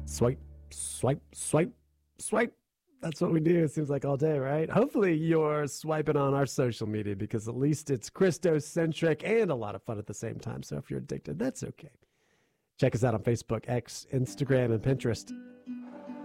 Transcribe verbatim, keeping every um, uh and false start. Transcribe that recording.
Swipe, swipe, swipe, swipe. That's what we do, it seems like, all day, right? Hopefully you're swiping on our social media because at least it's Christocentric and a lot of fun at the same time. So if you're addicted, that's okay. Check us out on Facebook, X, Instagram, and Pinterest.